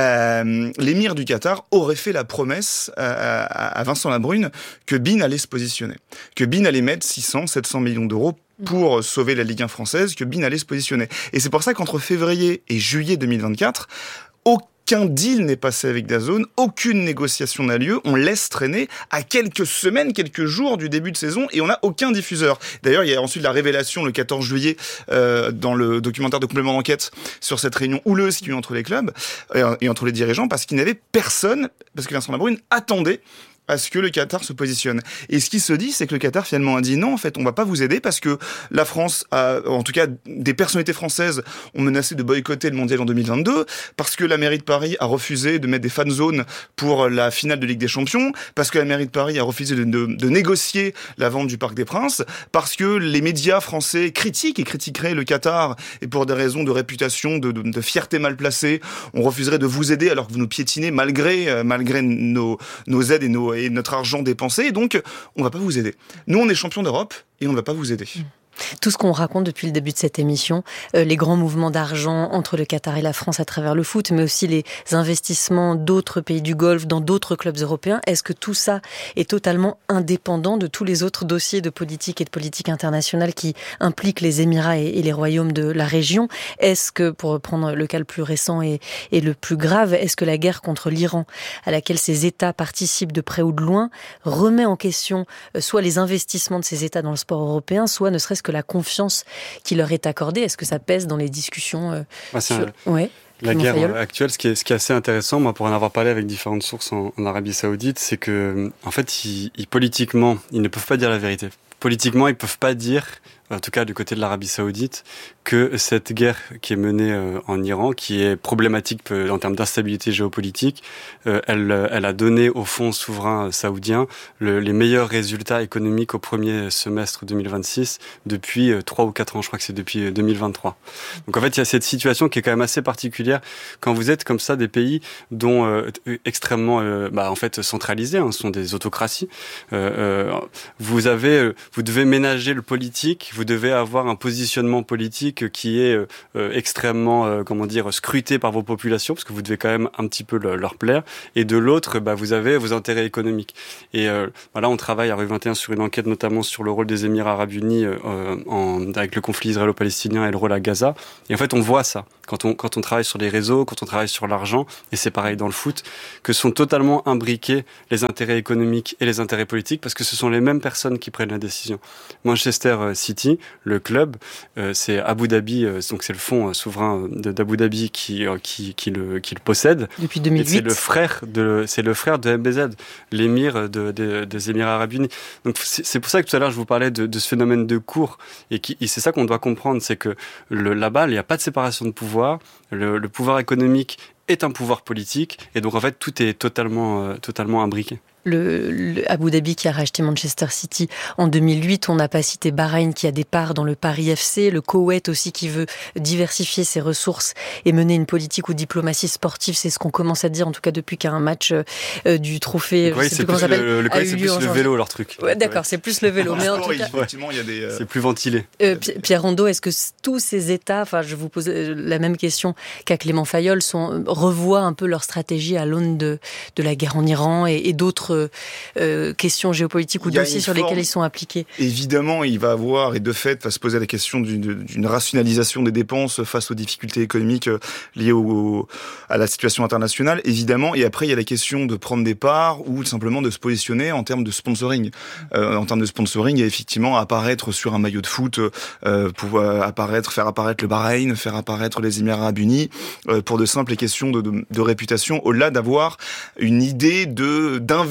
euh, l'émir du Qatar aurait fait la promesse euh, à Vincent Labrune que B I N allait se positionner. Que B I N allait mettre six cents, sept cents millions d'euros pour sauver la Ligue un française, que B I N allait se positionner. Et c'est pour ça qu'entre février et juillet deux mille vingt-quatre, aucun Aucun deal n'est passé avec DAZN, aucune négociation n'a lieu, on laisse traîner à quelques semaines, quelques jours du début de saison et on n'a aucun diffuseur. D'ailleurs, il y a ensuite la révélation le quatorze juillet euh, dans le documentaire de complément d'enquête sur cette réunion houleuse qu'il y a eu entre les clubs euh, et entre les dirigeants parce qu'il n'y avait personne, parce que Vincent Labrune attendait à ce que le Qatar se positionne. Et ce qui se dit, c'est que le Qatar finalement a dit non, en fait, on va pas vous aider parce que la France a, en tout cas, des personnalités françaises ont menacé de boycotter le mondial en deux mille vingt-deux, parce que la mairie de Paris a refusé de mettre des fan zones pour la finale de Ligue des Champions, parce que la mairie de Paris a refusé de, de, de négocier la vente du Parc des Princes, parce que les médias français critiquent et critiqueraient le Qatar et pour des raisons de réputation, de, de, de fierté mal placée, on refuserait de vous aider alors que vous nous piétinez malgré, malgré nos, nos aides et nos et notre argent dépensé, et donc on va pas vous aider. Nous, on est champions d'Europe et on ne va pas vous aider. Tout ce qu'on raconte depuis le début de cette émission, euh, les grands mouvements d'argent entre le Qatar et la France à travers le foot, mais aussi les investissements d'autres pays du Golfe dans d'autres clubs européens, est-ce que tout ça est totalement indépendant de tous les autres dossiers de politique et de politique internationale qui impliquent les Émirats et, et les royaumes de la région? Est-ce que, pour reprendre le cas le plus récent et, et le plus grave, est-ce que la guerre contre l'Iran, à laquelle ces États participent de près ou de loin, remet en question euh, soit les investissements de ces États dans le sport européen, soit ne serait-ce que la confiance qui leur est accordée? Est-ce que ça pèse dans les discussions euh, ah, sur... un... ouais. La guerre Fayol. actuelle, ce qui, est, ce qui est assez intéressant, moi, pour en avoir parlé avec différentes sources en, en Arabie Saoudite, c'est que, en fait, ils, ils, politiquement, ils ne peuvent pas dire la vérité. Politiquement, ils peuvent pas dire, en tout cas du côté de l'Arabie Saoudite, que cette guerre qui est menée euh, en Iran, qui est problématique euh, en termes d'instabilité géopolitique, euh, elle, elle a donné au fonds souverain saoudien le, les meilleurs résultats économiques au premier semestre deux mille vingt-six depuis euh, trois ou quatre ans, je crois que c'est depuis euh, deux mille vingt-trois. Donc en fait, il y a cette situation qui est quand même assez particulière quand vous êtes comme ça des pays dont euh, extrêmement, euh, bah, en fait, centralisés, hein, ce sont des autocraties. Euh, euh, vous avez, vous devez ménager le politique, vous devez avoir un positionnement politique qui est euh, extrêmement, euh, comment dire, scruté par vos populations, parce que vous devez quand même un petit peu le, leur plaire. Et de l'autre, bah, vous avez vos intérêts économiques. Et euh, voilà, on travaille à Rue vingt et un sur une enquête notamment sur le rôle des Émirats arabes unis euh, en, avec le conflit israélo-palestinien et le rôle à Gaza. Et en fait, on voit ça quand on quand on travaille sur les réseaux, quand on travaille sur l'argent, et c'est pareil dans le foot, que sont totalement imbriqués les intérêts économiques et les intérêts politiques, parce que ce sont les mêmes personnes qui prennent la décision. Manchester City, le club, euh, c'est Abu Dhabi, euh, donc c'est le fonds euh, souverain de, d'Abu Dhabi qui euh, qui qui le qui le possède. Depuis deux mille huit. Et c'est le frère de c'est le frère de M B Z, l'émir de, de des Émirats arabes unis. Donc c'est, c'est pour ça que tout à l'heure je vous parlais de, de ce phénomène de cour, et, qui, et c'est ça qu'on doit comprendre, c'est que le, là-bas il n'y a pas de séparation de pouvoir. Le, le pouvoir économique est un pouvoir politique, et donc en fait tout est totalement euh, totalement imbriqué. Le, le Abu Dhabi qui a racheté Manchester City en deux mille huit, on n'a pas cité Bahreïn qui a des parts dans le Paris F C, le Koweït aussi qui veut diversifier ses ressources et mener une politique ou diplomatie sportive, c'est ce qu'on commence à dire en tout cas depuis qu'un match euh, du trophée, je sais plus comment ça s'appelle, le, le Koweït, c'est plus le vélo leur truc. Ouais, d'accord, c'est plus le vélo, mais en tout cas, effectivement, il y a des euh... c'est plus ventilé. Euh, Pierre Rondeau, est-ce que tous ces États, enfin je vous pose la même question qu'à Clément Fayol, sont revoient un peu leur stratégie à l'aune de de la guerre en Iran et, et d'autres Euh, questions géopolitiques ou dossiers sur lesquels ils sont appliqués? Évidemment, il va avoir, et de fait, va se poser la question d'une, d'une rationalisation des dépenses face aux difficultés économiques liées au, à la situation internationale, évidemment. Et après, il y a la question de prendre des parts ou simplement de se positionner en termes de sponsoring. Euh, en termes de sponsoring, il y a effectivement apparaître sur un maillot de foot, euh, pouvoir apparaître, faire apparaître le Bahreïn, faire apparaître les Émirats arabes unis, euh, pour de simples questions de, de, de réputation, au-delà d'avoir une idée de d'investir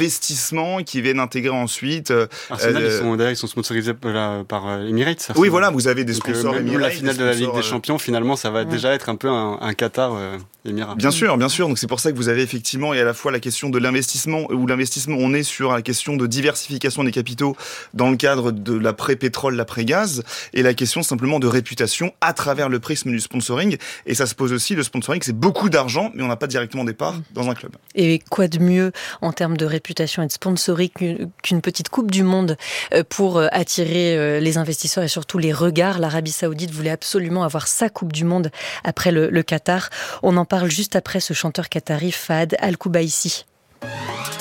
d'investissements qui viennent intégrer ensuite. Euh, Arsenal, euh, ils sont d'ailleurs ils sont sponsorisés par, par Emirates. Arsenal. Oui, voilà, vous avez des Donc, sponsors euh, Emirates. La finale de la Ligue des Champions, finalement, ça va ouais. déjà être un peu un, un Qatar euh, Émirat. Bien sûr, bien sûr. Donc c'est pour ça que vous avez effectivement et à la fois la question de l'investissement, où l'investissement, on est sur la question de diversification des capitaux dans le cadre de l'après-pétrole, l'après-gaz, et la question simplement de réputation à travers le prisme du sponsoring. Et ça se pose aussi, le sponsoring, c'est beaucoup d'argent, mais on n'a pas directement des parts dans un club. Et quoi de mieux en termes de réputation et de sponsoring qu'une petite Coupe du Monde pour attirer les investisseurs et surtout les regards. L'Arabie Saoudite voulait absolument avoir sa Coupe du Monde après le, le Qatar. On en parle juste après ce chanteur qatari Fahd Al-Kubaisi.